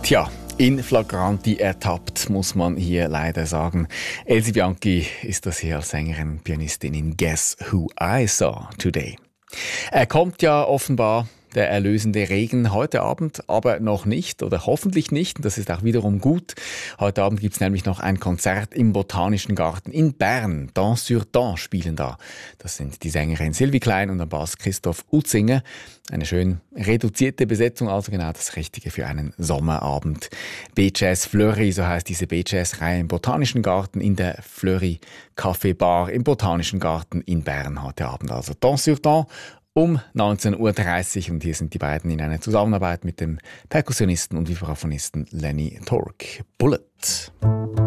Tja, in flagranti ertappt, muss man hier leider sagen. Elsie Bianchi ist das hier als Sängerin und Pianistin in Guess Who I Saw Today. Er kommt ja offenbar, der erlösende Regen, heute Abend aber noch nicht oder hoffentlich nicht. Und das ist auch wiederum gut. Heute Abend gibt es nämlich noch ein Konzert im Botanischen Garten in Bern. Dans sur Dans spielen da. Das sind die Sängerin Sylvie Klein und der Bass Christoph Utzinger. Eine schön reduzierte Besetzung, also genau das Richtige für einen Sommerabend. B-Jazz Fleury, so heißt diese B-Jazz-Reihe im Botanischen Garten in der Fleury Café Bar im Botanischen Garten in Bern heute Abend. Also Dans sur Dans um 19.30 Uhr und hier sind die beiden in einer Zusammenarbeit mit dem Perkussionisten und Vibraphonisten Lenny Torque. Bullet.